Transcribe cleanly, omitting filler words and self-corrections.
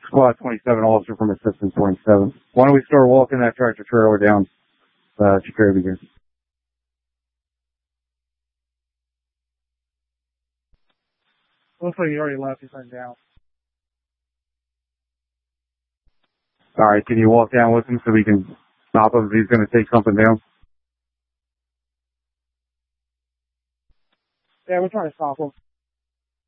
Squad 27, officer from Assistant 27. Why don't we start walking that tractor trailer down Jacoby here? Looks like he already left. He's heading down. All right, can you walk down with him so we can stop him if he's going to take something down? Yeah, we're trying to stop him.